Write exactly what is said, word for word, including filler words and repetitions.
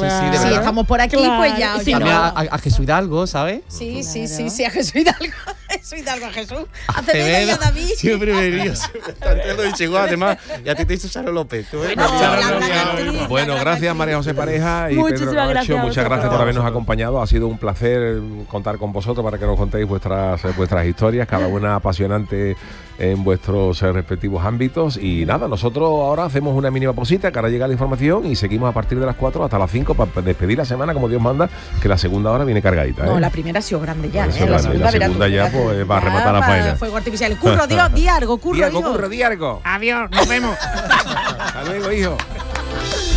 Claro. sí, de Si verdad. estamos por aquí, Claro. pues ya. Sí, ya También no. a, a- a Jesús Hidalgo, ¿sabes? Sí, Claro. sí, sí, sí, a Jesús Hidalgo. A Jesús Hidalgo, a Jesús. A Acevedo y a Acevedo. David. Siempre me río. Antes lo he dicho igual, además. Y a ti te hizo Charo López. Tú, ¿eh? Bueno, Charo la López. gran actriz. Bueno, gracias María José Pareja y Muchísimas Pedro Camacho. gracias a Muchas gracias por vosotros. habernos acompañado. Ha sido un placer contar con vosotros para que nos contéis vuestras, vuestras historias, cada una apasionante en vuestros eh, respectivos ámbitos. Y nada, nosotros ahora hacemos una mínima pausita, que ahora llega la información y seguimos a partir de las cuatro hasta las cinco para despedir la semana como Dios manda, que la segunda hora viene cargadita. ¿eh? No, la primera ha sido grande ya. Eso ¿eh? grande, la verás segunda tú, ya, verás tú. pues, va a Ya rematar la va, faena. Fuego artificial. Curro, Dios, di algo, curro, Di algo, digo. curro, di algo. Adiós, nos vemos. Hasta luego, hijo.